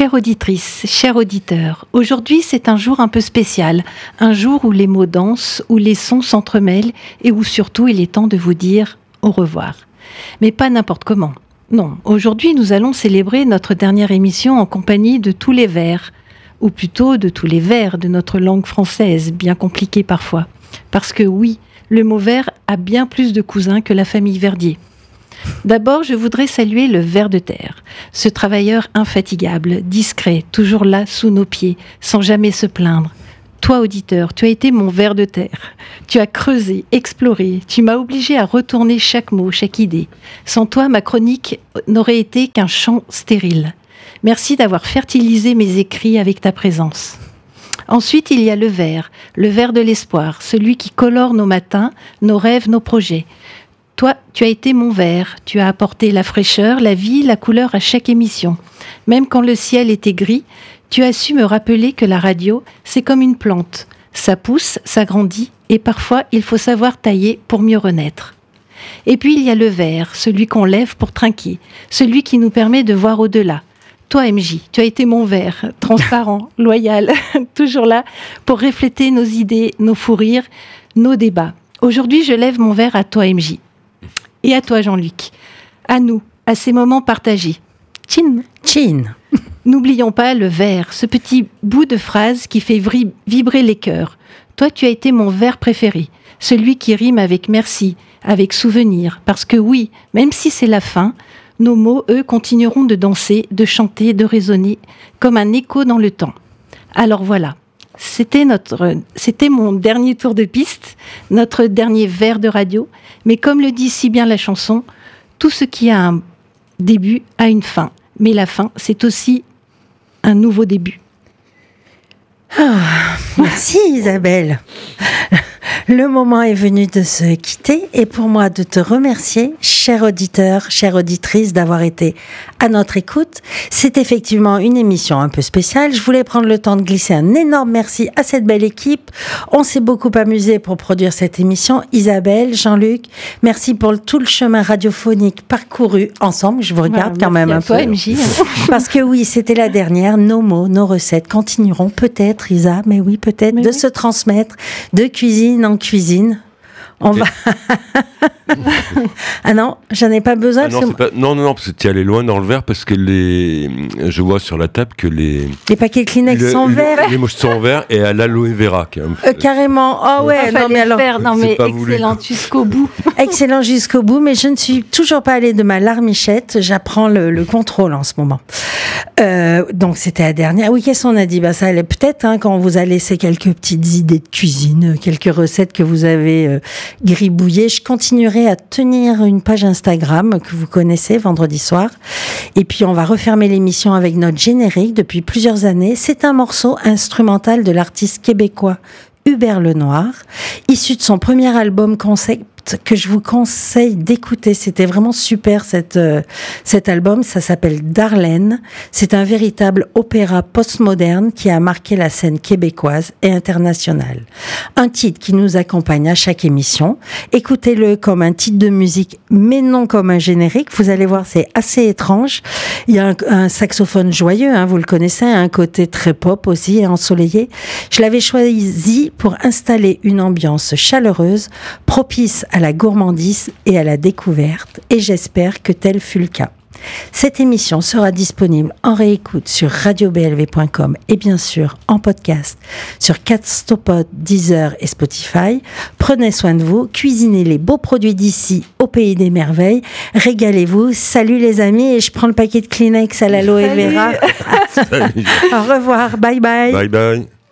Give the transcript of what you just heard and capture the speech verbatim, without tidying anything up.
Chère auditrice, chers auditeurs, aujourd'hui c'est un jour un peu spécial, un jour où les mots dansent, où les sons s'entremêlent et où surtout il est temps de vous dire au revoir. Mais pas n'importe comment. Non, aujourd'hui nous allons célébrer notre dernière émission en compagnie de tous les vers, ou plutôt de tous les vers de notre langue française, bien compliquée parfois. Parce que oui, le mot vers a bien plus de cousins que la famille Verdier. D'abord, je voudrais saluer le ver de terre, ce travailleur infatigable, discret, toujours là sous nos pieds, sans jamais se plaindre. Toi, auditeur, tu as été mon ver de terre. Tu as creusé, exploré, tu m'as obligé à retourner chaque mot, chaque idée. Sans toi, ma chronique n'aurait été qu'un chant stérile. Merci d'avoir fertilisé mes écrits avec ta présence. Ensuite, il y a le ver, le ver de l'espoir, celui qui colore nos matins, nos rêves, nos projets. Toi, tu as été mon ver, tu as apporté la fraîcheur, la vie, la couleur à chaque émission. Même quand le ciel était gris, tu as su me rappeler que la radio, c'est comme une plante. Ça pousse, ça grandit, et parfois, il faut savoir tailler pour mieux renaître. Et puis, il y a le ver, celui qu'on lève pour trinquer, celui qui nous permet de voir au-delà. Toi, M J, tu as été mon ver, transparent, loyal, toujours là pour refléter nos idées, nos fous rires, nos débats. Aujourd'hui, je lève mon verre à toi, M J. Et à toi, Jean-Luc. À nous, à ces moments partagés. Tchin. Tchin. N'oublions pas le vers, ce petit bout de phrase qui fait vri- vibrer les cœurs. Toi, tu as été mon vers préféré, celui qui rime avec merci, avec souvenir. Parce que oui, même si c'est la fin, nos mots, eux, continueront de danser, de chanter, de résonner, comme un écho dans le temps. Alors voilà. C'était notre, c'était mon dernier tour de piste, notre dernier vers de radio. Mais comme le dit si bien la chanson, tout ce qui a un début a une fin. Mais la fin, c'est aussi un nouveau début. Ah, merci Isabelle. Le moment est venu de se quitter et pour moi de te remercier, cher auditeur, chère auditrice, d'avoir été à notre écoute. C'est effectivement une émission un peu spéciale. Je voulais prendre le temps de glisser un énorme merci à cette belle équipe. On s'est beaucoup amusé pour produire cette émission. Isabelle, Jean-Luc, merci pour tout le chemin radiophonique parcouru ensemble. Je vous regarde voilà, quand même un toi, peu. M J. Parce que oui, c'était la dernière. Nos mots, nos recettes continueront peut-être, Isa, mais oui, peut-être, mais de oui. se transmettre de cuisine en cuisine. On okay. va. Ah non, j'en ai pas besoin. Ah non, parce que... pas... non, non, non, parce que tu es allé loin dans le verre, parce que les. Je vois sur la table que les. Les paquets Kleenex le, sont le, verts. Les moches sont verts et à l'aloe vera. Quand même. Euh, carrément. Oh ouais, non, non, mais alors. Faire, non, mais excellent jusqu'au bout. Excellent jusqu'au bout, mais je ne suis toujours pas allée de ma larmichette. J'apprends le, le contrôle en ce moment. Euh, donc, c'était la dernière. Oui, qu'est-ce qu'on a dit? Bah, ça allait peut-être, hein, quand on vous a laissé quelques petites idées de cuisine, quelques recettes que vous avez euh, gribouillées. Je continuerai à tenir une page Instagram que vous connaissez vendredi soir. Et puis, on va refermer l'émission avec notre générique depuis plusieurs années. C'est un morceau instrumental de l'artiste québécois Hubert Lenoir, issu de son premier album concept que je vous conseille d'écouter. C'était vraiment super cette, euh, cet album. Ça s'appelle Darlene. C'est un véritable opéra postmoderne qui a marqué la scène québécoise et internationale. Un titre qui nous accompagne à chaque émission. Écoutez-le comme un titre de musique, mais non comme un générique. Vous allez voir, c'est assez étrange. Il y a un, un saxophone joyeux, hein, vous le connaissez, un côté très pop aussi et ensoleillé. Je l'avais choisi pour installer une ambiance chaleureuse, propice à la gourmandise et à la découverte, et j'espère que tel fut le cas. Cette émission sera disponible en réécoute sur radio b l v point com et bien sûr en podcast sur Castopod, Deezer et Spotify. Prenez soin de vous, cuisinez les beaux produits d'ici au pays des merveilles, régalez-vous. Salut les amis, et je prends le paquet de Kleenex à l'aloe vera. Au revoir, bye bye. Bye bye.